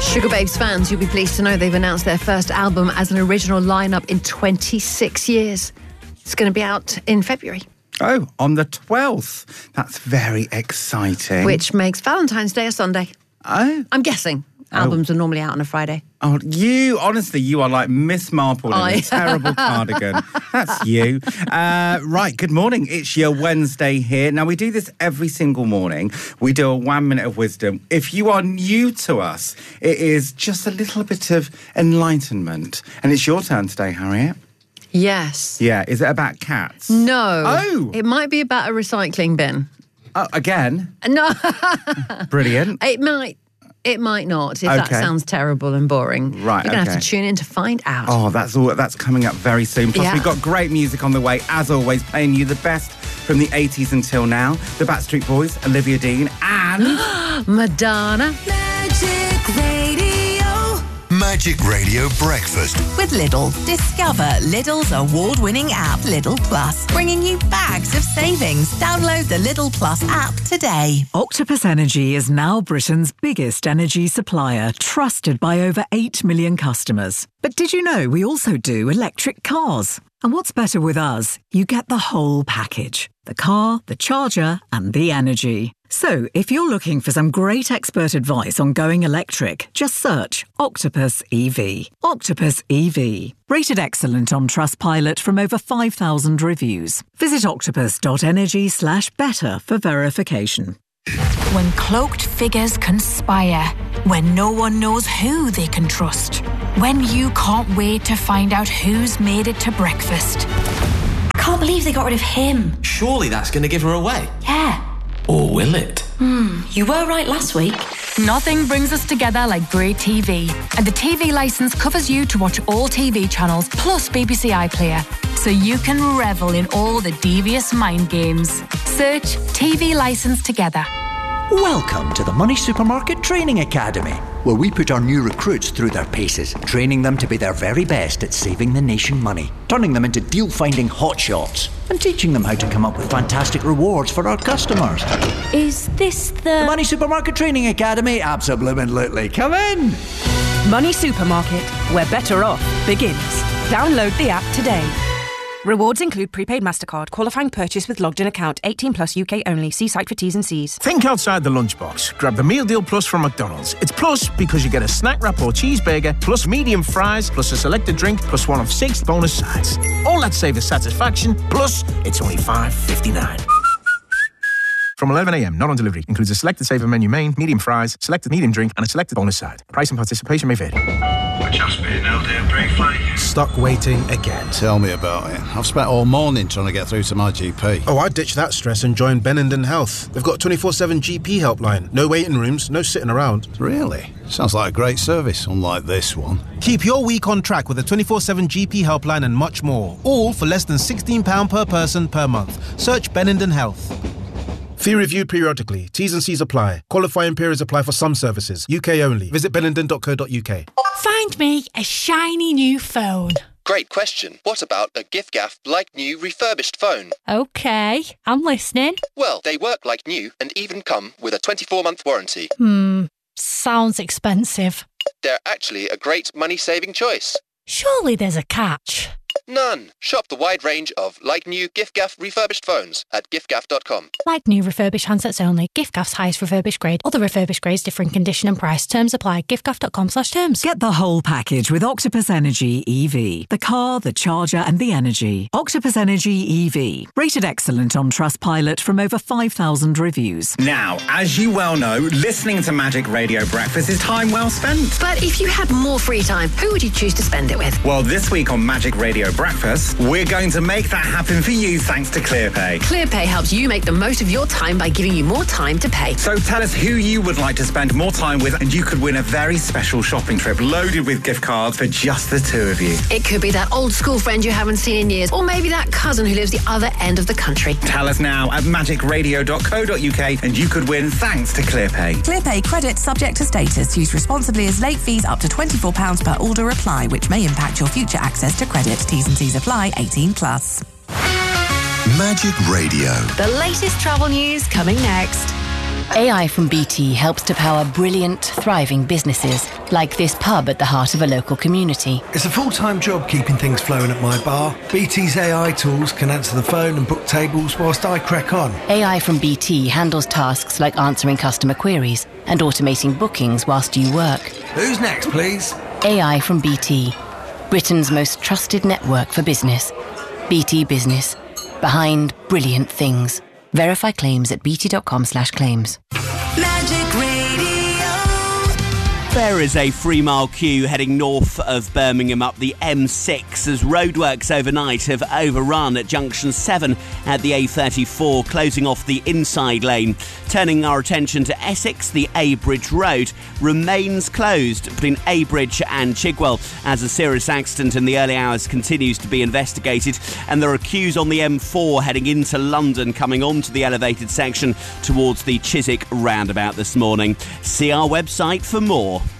Sugababes fans, you'll be pleased to know they've announced their first album as an original lineup in 26 years. It's going to be out in February. Oh, on the 12th. That's very exciting. Which makes Valentine's Day a Sunday. Oh. I'm guessing. Albums are normally out on a Friday. Oh, you are like Miss Marple in a terrible cardigan. That's you. Right, good morning. It's your Wednesday here. Now, we do this every single morning. We do a 1 minute of wisdom. If you are new to us, it is just a little bit of enlightenment. And it's your turn today, Harriet. Yes. Yeah, is it about cats? No. Oh! It might be about a recycling bin. Oh, again? No. Brilliant. It might not, if that sounds terrible and boring. Right, You're going to have to tune in to find out. Oh, that's coming up very soon. Plus, we've got great music on the way, as always, playing you the best from the 80s until now. The Backstreet Boys, Olivia Dean, and... Madonna. Magic Radio. Magic Radio Breakfast with Lidl. Discover Lidl's award-winning app, Lidl Plus, bringing you bags of savings. Download the Lidl Plus app today. Octopus Energy is now Britain's biggest energy supplier, trusted by over 8 million customers. But did you know we also do electric cars? And what's better with us? You get the whole package. The car, the charger, and the energy. So, if you're looking for some great expert advice on going electric, just search Octopus EV. Octopus EV. Rated excellent on Trustpilot from over 5,000 reviews. Visit octopus.energy/better for verification. When cloaked figures conspire, when no one knows who they can trust, when you can't wait to find out who's made it to breakfast. I can't believe they got rid of him. Surely that's going to give her away. Yeah. Or will it? You were right last week. Nothing brings us together like great TV. And the TV licence covers you to watch all TV channels plus BBC iPlayer. So you can revel in all the devious mind games. Search TV licence together. Welcome to the Money Supermarket Training Academy, where we put our new recruits through their paces, training them to be their very best at saving the nation money, turning them into deal-finding hotshots, and teaching them how to come up with fantastic rewards for our customers. Is this The Money Supermarket Training Academy? Absolutely. Come in! Money Supermarket, where better off begins. Download the app today. Rewards include prepaid MasterCard, qualifying purchase with logged-in account, 18 plus UK only. See site for T's and C's. Think outside the lunchbox. Grab the Meal Deal Plus from McDonald's. It's plus because you get a snack wrap or cheeseburger, plus medium fries, plus a selected drink, plus one of 6 bonus sides. All that saver satisfaction, plus it's only $5.59. From 11 a.m, not on delivery. Includes a selected saver menu main, medium fries, selected medium drink, and a selected bonus side. Price and participation may vary. Just been out there briefly. Stuck waiting again. Tell me about it. I've spent all morning trying to get through to my GP. Oh, I ditched that stress and joined Benenden Health. They've got a 24/7 GP helpline. No waiting rooms, no sitting around. Really? Sounds like a great service, unlike this one. Keep your week on track with a 24/7 GP helpline and much more. All for less than £16 per person per month. Search Benenden Health. Fee reviewed periodically. T's and C's apply. Qualifying periods apply for some services. UK only. Visit benenden.co.uk. Find me a shiny new phone. Great question. What about a giffgaff like new refurbished phone? Okay, I'm listening. Well, they work like new and even come with a 24-month warranty. Sounds expensive. They're actually a great money-saving choice. Surely there's a catch. None. Shop the wide range of like new giffgaff refurbished phones at giffgaff.com. Like new refurbished handsets only. Giffgaff's highest refurbished grade. Other refurbished grades differ in condition and price. Terms apply. giffgaff.com/terms. Get the whole package with Octopus Energy EV. The car, the charger, and the energy. Octopus Energy EV. Rated excellent on Trustpilot from over 5,000 reviews. Now, as you well know, listening to Magic Radio Breakfast is time well spent. But if you had more free time, who would you choose to spend it with? Well, this week on Magic Radio Breakfast, we're going to make that happen for you thanks to ClearPay. ClearPay helps you make the most of your time by giving you more time to pay. So tell us who you would like to spend more time with and you could win a very special shopping trip loaded with gift cards for just the two of you. It could be that old school friend you haven't seen in years, or maybe that cousin who lives the other end of the country. Tell us now at magicradio.co.uk and you could win thanks to ClearPay. ClearPay credit subject to status. Used responsibly as late fees up to £24 per order apply, which may impact your future access to credit. T's and C's apply. 18 plus. Magic Radio. The latest travel news coming next. AI from BT helps to power brilliant, thriving businesses, like this pub at the heart of a local community. It's a full-time job keeping things flowing at my bar. BT's AI tools can answer the phone and book tables whilst I crack on. AI from BT handles tasks like answering customer queries and automating bookings whilst you work. Who's next, please? AI from BT, Britain's most trusted network for business. BT Business. Behind brilliant things. Verify claims at bt.com/claims. Magic Radio. There is a 3-mile queue heading north of Birmingham up the M6 as roadworks overnight have overrun at junction 7 at the A34, closing off the inside lane. Turning our attention to Essex, the A Bridge Road remains closed between A Bridge and Chigwell as a serious accident in the early hours continues to be investigated, and there are queues on the M4 heading into London coming onto the elevated section towards the Chiswick roundabout this morning. See our website for more.